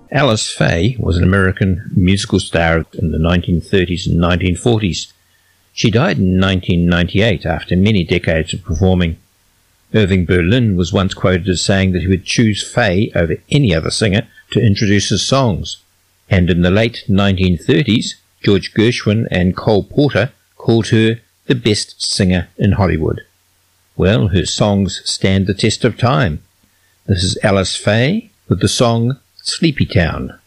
Alice Faye was an American musical star in the 1930s and 1940s. She died in 1998 after many decades of performing. Irving Berlin was once quoted as saying that he would choose Faye over any other singer to introduce his songs. And in the late 1930s, George Gershwin and Cole Porter called her the best singer in Hollywood. Well, her songs stand the test of time. This is Alice Faye with the song Sleepy Town.